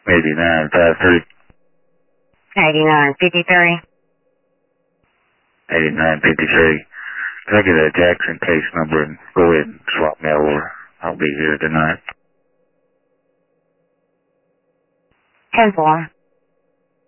8953. 8953. 8953. Can I get a Jackson case number and go ahead and swap me over? I'll be here tonight. 10-4.